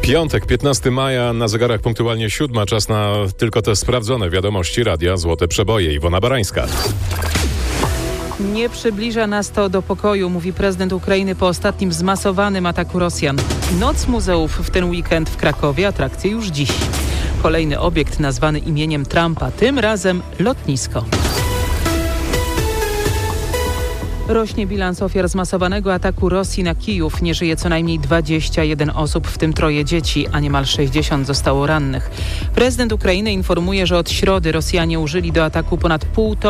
Piątek, 15 maja, na zegarach punktualnie 7, czas na tylko te sprawdzone wiadomości Radia Złote Przeboje. Iwona Barańska. Nie przybliża nas to do pokoju, mówi prezydent Ukrainy po ostatnim zmasowanym ataku Rosjan. Noc muzeów w ten weekend w Krakowie, atrakcje już dziś. Kolejny obiekt nazwany imieniem Trumpa, tym razem lotnisko. Rośnie bilans ofiar zmasowanego ataku Rosji na Kijów. Nie żyje co najmniej 21 osób, w tym 3 dzieci, a niemal 60 zostało rannych. Prezydent Ukrainy informuje, że od środy Rosjanie użyli do ataku ponad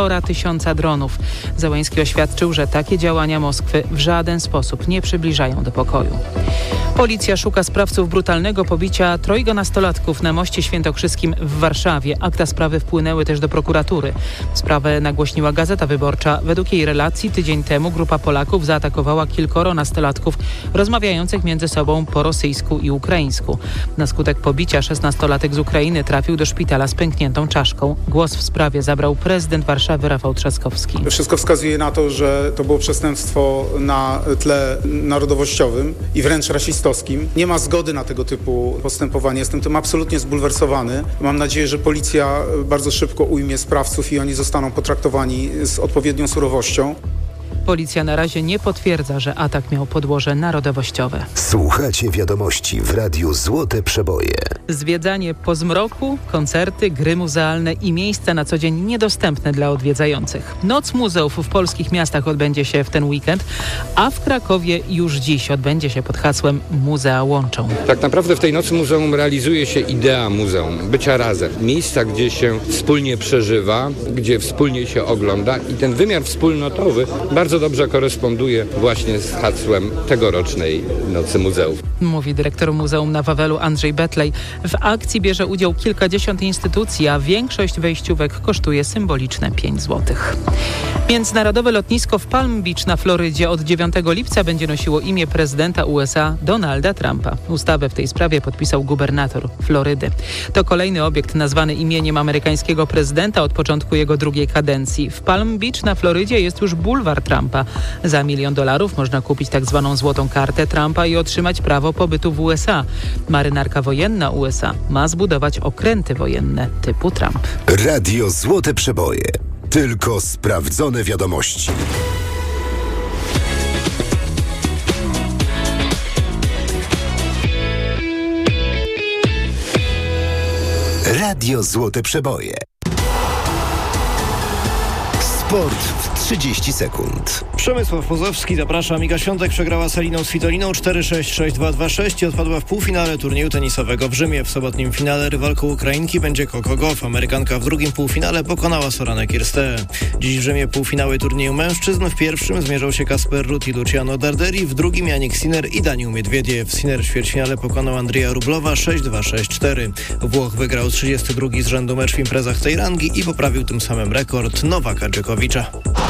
1500 dronów. Zełenski oświadczył, że takie działania Moskwy w żaden sposób nie przybliżają do pokoju. Policja szuka sprawców brutalnego pobicia 3 nastolatków na moście świętokrzyskim w Warszawie. Akta sprawy wpłynęły też do prokuratury. Sprawę nagłośniła Gazeta Wyborcza. Według jej relacji tydzień temu grupa Polaków zaatakowała kilkoro nastolatków rozmawiających między sobą po rosyjsku i ukraińsku. Na skutek pobicia 16-latek z Ukrainy trafił do szpitala z pękniętą czaszką. Głos w sprawie zabrał prezydent Warszawy Rafał Trzaskowski. Wszystko wskazuje na to, że to było przestępstwo na tle narodowościowym i wręcz rasistowskim. Nie ma zgody na tego typu postępowanie. Jestem tym absolutnie zbulwersowany. Mam nadzieję, że policja bardzo szybko ujmie sprawców i oni zostaną potraktowani z odpowiednią surowością. Policja na razie nie potwierdza, że atak miał podłoże narodowościowe. Słuchacie wiadomości w Radiu Złote Przeboje. Zwiedzanie po zmroku, koncerty, gry muzealne i miejsca na co dzień niedostępne dla odwiedzających. Noc muzeów w polskich miastach odbędzie się w ten weekend, a w Krakowie już dziś odbędzie się pod hasłem Muzea łączą. Tak naprawdę w tej nocy muzeum realizuje się idea muzeum, bycia razem. Miejsca, gdzie się wspólnie przeżywa, gdzie wspólnie się ogląda i ten wymiar wspólnotowy bardzo dobrze koresponduje właśnie z hasłem tegorocznej Nocy Muzeów. Mówi dyrektor Muzeum na Wawelu Andrzej Betlej. W akcji bierze udział kilkadziesiąt instytucji, a większość wejściówek kosztuje symboliczne 5 zł. Międzynarodowe lotnisko w Palm Beach na Florydzie od 9 lipca będzie nosiło imię prezydenta USA Donalda Trumpa. Ustawę w tej sprawie podpisał gubernator Florydy. To kolejny obiekt nazwany imieniem amerykańskiego prezydenta od początku jego drugiej kadencji. W Palm Beach na Florydzie jest już bulwar Trumpa. Za $1 milion można kupić tak zwaną złotą kartę Trumpa i otrzymać prawo pobytu w USA. Marynarka wojenna USA ma zbudować okręty wojenne typu Trump. Radio Złote Przeboje. Tylko sprawdzone wiadomości. Radio Złote Przeboje. Sport w 30 sekund. Przemysław Pozowski, zapraszam. Iga Świątek przegrała z Eliną Svitoliną 4-6, 6-2, 2-6 i odpadła w półfinale turnieju tenisowego w Rzymie. W sobotnim finale rywalką Ukrainki będzie Coco Gauff. Amerykanka w drugim półfinale pokonała Soranę Kirsteę. Dziś w Rzymie półfinały turnieju mężczyzn. W pierwszym zmierzą się Kasper Ruud i Luciano Darderi, w drugim Jannik Sinner i Daniil Miedwiediew. Sinner w ćwierćfinale pokonał Andrija Rublowa 6-2, 6-4. Włoch wygrał 32 z rzędu mecz w imprezach tej rangi i poprawił tym samym rekord Nowaka Dżokowicza.